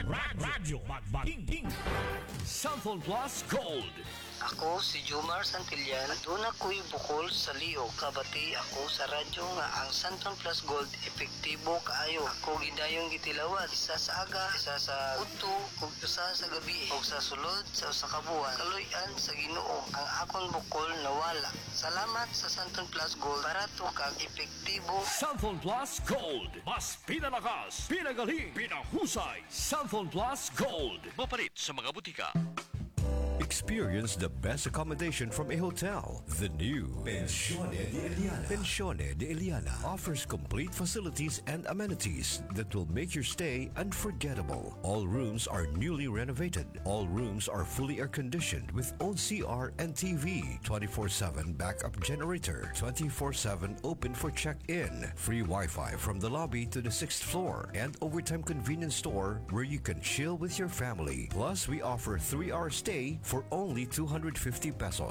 Radyo Magbating. Cellphone Plus Gold. Ako si Jomar Santillan. Aduna ko'y bukol sa liog. Kabati ako sa radyo nga ang Santon Plus Gold epektibo kaayo. Ako gidayong gitilawad. Isa sa aga, isa sa udto, ug isa sa gabi, ug sa sulod sa usa ka buwan. Kaluy-an sa Ginoo ang akong bukol nawala. Salamat sa Santon Plus Gold. Barato kag epektibo. Cellphone Plus Gold. Mas pinalakas, pinagaling, pinahusay. Cellphone Plus Gold. Mapalit sa mga butika. Experience the best accommodation from a hotel. The new Pensione de Eliana. Pensione de Eliana offers complete facilities and amenities that will make your stay unforgettable. All rooms are newly renovated. All rooms are fully air-conditioned with own CR and TV, 24/7 backup generator, 24/7 open for check-in, free Wi-Fi from the lobby to the 6th floor, and overtime convenience store where you can chill with your family. Plus, we offer 3-hour stay for only 250 pesos.